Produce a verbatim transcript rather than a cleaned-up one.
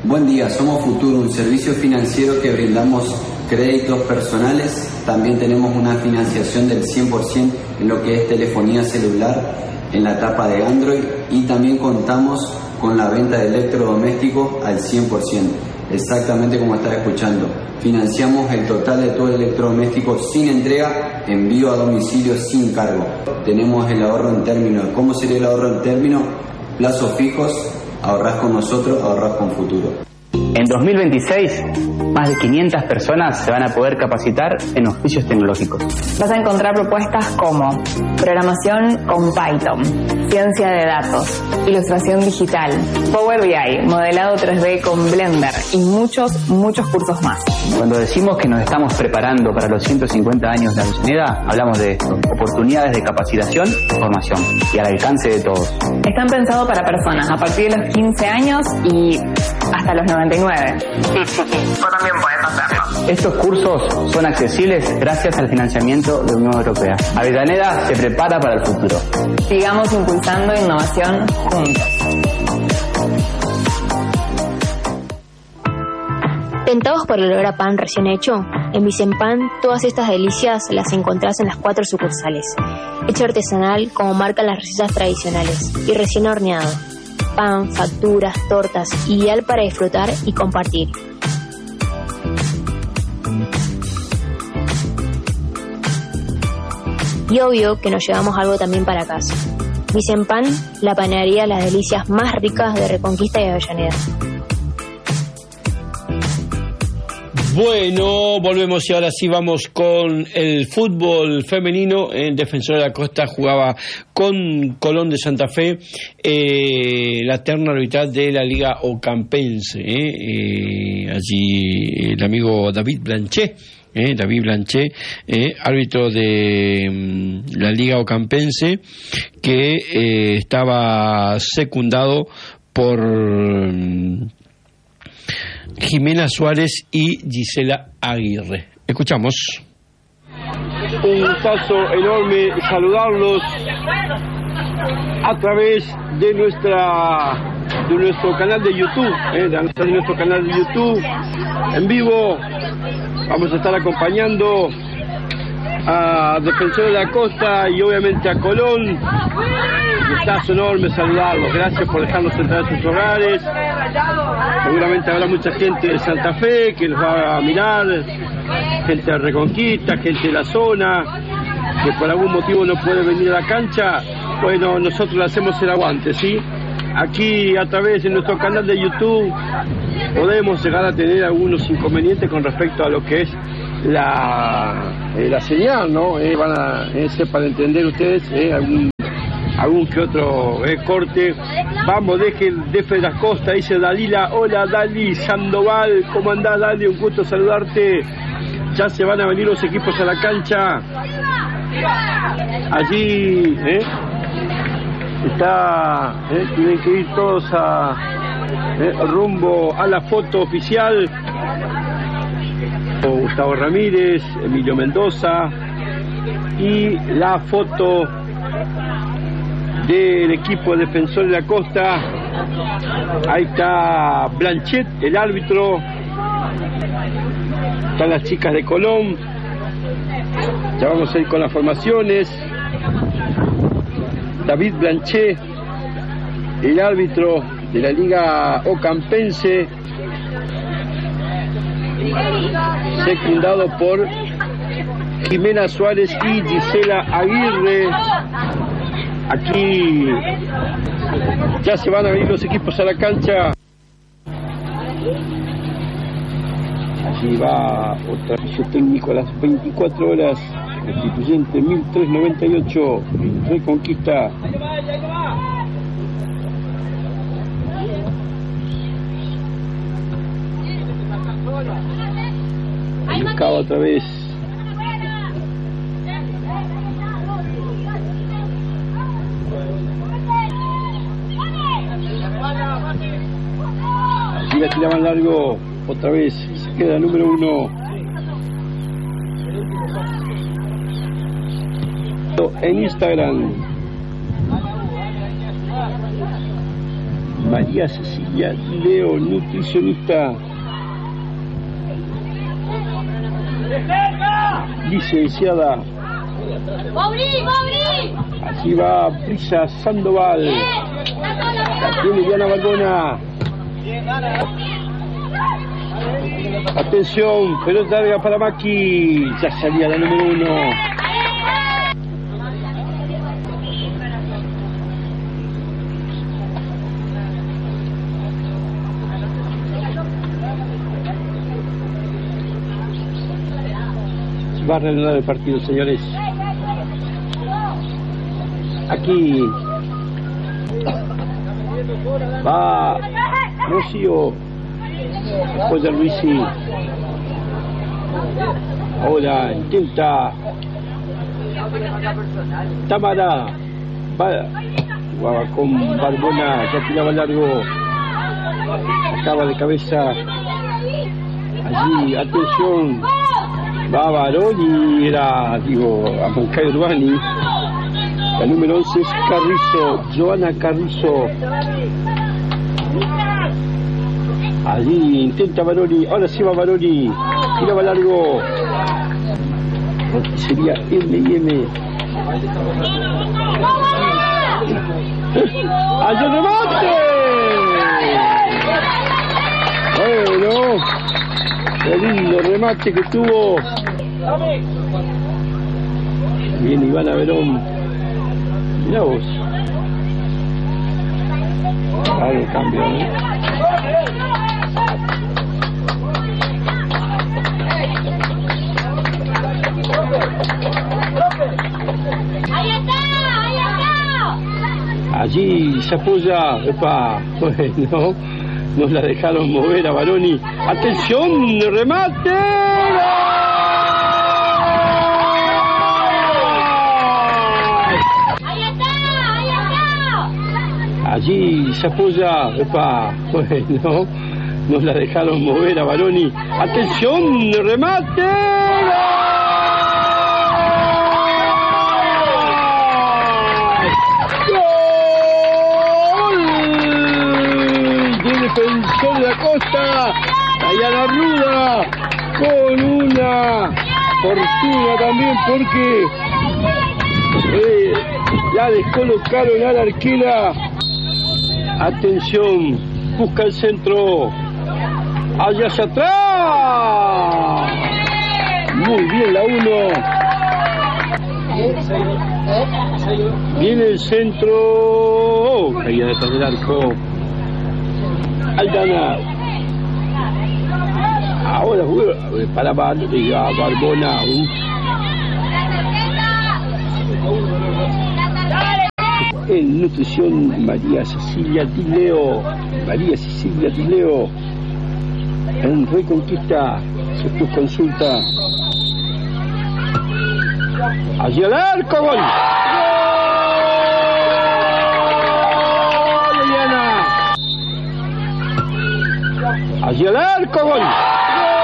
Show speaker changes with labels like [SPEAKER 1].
[SPEAKER 1] Buen día, somos Futuro, un servicio financiero que brindamos créditos personales. También tenemos una financiación del cien por ciento en lo que es telefonía celular en la etapa de Android, y también contamos con la venta de electrodomésticos al cien por ciento, exactamente como estás escuchando. Financiamos el total de todo el electrodoméstico sin entrega, envío a domicilio sin cargo. Tenemos el ahorro en términos. ¿Cómo sería el ahorro en términos? Plazos fijos, ahorrás con nosotros, ahorrás con Futuro.
[SPEAKER 2] En dos mil veintiséis, más de quinientas personas se van a poder capacitar en oficios tecnológicos.
[SPEAKER 3] Vas a encontrar propuestas como programación con Python, ciencia de datos, ilustración digital, Power B I, modelado tres D con Blender y muchos, muchos cursos más.
[SPEAKER 2] Cuando decimos que nos estamos preparando para los ciento cincuenta años de Avellaneda, hablamos de esto: oportunidades de capacitación y formación, y al alcance de todos.
[SPEAKER 3] Están pensados para personas a partir de los quince años y hasta los noventa y nueve.
[SPEAKER 4] Sí, sí, sí, vos también podés hacerlo.
[SPEAKER 2] Estos cursos son accesibles gracias al financiamiento de la Unión Europea. Avellaneda se prepara para el futuro.
[SPEAKER 3] Sigamos impulsando innovación juntos.
[SPEAKER 5] ¿Tentados por el olor a pan recién hecho? En Vicempan, todas estas delicias las encontrás en las cuatro sucursales. Hecho artesanal, como marcan las recetas tradicionales, y recién horneado. Pan, facturas, tortas, ideal para disfrutar y compartir. Y obvio que nos llevamos algo también para casa. Vicempan, la panadería Las Delicias más ricas de Reconquista y Avellaneda.
[SPEAKER 6] Bueno, volvemos y ahora sí vamos con el fútbol femenino. El Defensor de la Costa jugaba con Colón de Santa Fe eh, la terna arbitral de la Liga Ocampense. Eh, eh, allí el amigo David Blanchet, eh, David Blanchet, eh, árbitro de um, la Liga Ocampense, que eh, estaba secundado por Um, Jimena Suárez y Gisela Aguirre. Escuchamos. Un gustazo enorme saludarlos a través de nuestra de nuestro canal de YouTube, eh, de nuestro canal de YouTube en vivo. Vamos a estar acompañando a Defensor de la Costa y obviamente a Colón. Un gustazo enorme saludarlos. Gracias por dejarnos entrar a sus hogares. Seguramente habrá mucha gente de Santa Fe que nos va a mirar, gente de Reconquista, gente de la zona, que por algún motivo no puede venir a la cancha. Bueno, nosotros le hacemos el aguante, ¿sí? Aquí a través de nuestro canal de YouTube podemos llegar a tener algunos inconvenientes con respecto a lo que es la, eh, la señal, ¿no? Eh, van a eh, para entender ustedes eh, algún algún que otro eh, corte. Vamos, deje el D F de la Costa, dice Dalila. Hola Dali Sandoval, ¿cómo andás Dali? Un gusto saludarte. Ya se van a venir los equipos a la cancha. Allí eh, está, eh, tienen que ir todos a eh, rumbo a la foto oficial. Gustavo Ramírez, Emilio Mendoza y la foto del equipo Defensor de la Costa. Ahí está Blanchet, el árbitro. Están las chicas de Colón. Ya vamos a ir con las formaciones. David Blanchet, el árbitro de la Liga Ocampense, secundado por Jimena Suárez y Gisela Aguirre. Aquí ya se van a venir los equipos a la cancha. Allí va otro aviso técnico a las veinticuatro horas. Constituyente mil trescientos noventa y ocho, Reconquista. Buscaba otra vez. Allí la tiraban largo otra vez. Se queda número uno. En Instagram, María Cecilia Leo, nutricionista, licenciada. Allí va Brisa Sandoval. La tiene Diana Barbona. Atención, pelota larga para Maki. Ya salía la número uno. Va a reanudar el partido, señores. Aquí va Rocío, después de Luisi. Ahora intenta Tamara, va, jugaba con Barbona, ya tiraba largo, acaba de cabeza. Allí, atención, va Baroni, era, digo, a Moncay Urbani. La número once es Carrizo, Joana Carrizo. Allí intenta Baroni, ahora sí va Baroni, tiraba largo. Sería M y M. ¡Allí el remate! Bueno, qué lindo remate que tuvo. Viene Ivana Verón. Mirá vos. Claro, el cambio, ¿eh?
[SPEAKER 7] ¡Ahí está! ¡Ahí está!
[SPEAKER 6] Allí se apoya. Epa, bueno, nos la dejaron mover a Baroni. ¡Atención! ¡Remate! Allí se apoya, epa, bueno, nos la dejaron mover a Baroni. ¡Atención! ¡Remate! ¡Gol! De Defensor de la Costa, Dayana Ruda, con una fortuna también porque eh, la descolocaron a la arquera. Atención, busca el centro, allá hacia atrás, muy bien la uno, viene el centro, oh, caía detrás del arco, Aldana, ahora para Barbona, uh. En nutrición, María Cecilia Dileo, María Cecilia Dileo, en Reconquista, si tu consulta. Allí al arco, gol. ¡Gol, Diana! Allí al arco, gol.